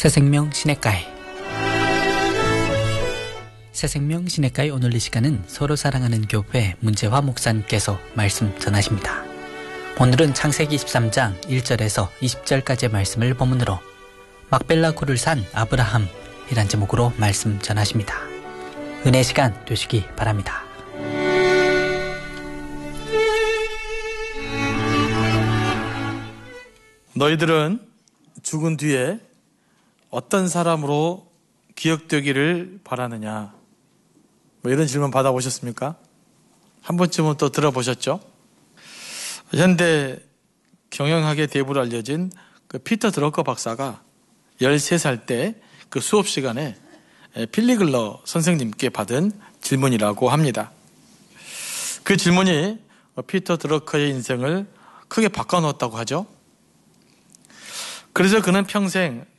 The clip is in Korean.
새생명 시냇가에 새생명 시냇가에 오늘 이 시간은 서로 사랑하는 교회 문재화 목사님께서 말씀 전하십니다. 오늘은 창세기 23장 1절에서 20절까지의 말씀을 본문으로 막벨라 굴을 산 아브라함이란 제목으로 말씀 전하십니다. 은혜 시간 되시기 바랍니다. 너희들은 죽은 뒤에 어떤 사람으로 기억되기를 바라느냐? 이런 질문 받아보셨습니까? 한 번쯤은 또 들어보셨죠? 현대 경영학의 대부로 알려진 그 피터 드러커 박사가 13살 때 그 수업 시간에 필리글러 선생님께 받은 질문이라고 합니다. 그 질문이 피터 드러커의 인생을 크게 바꿔놓았다고 하죠. 그래서 그는 평생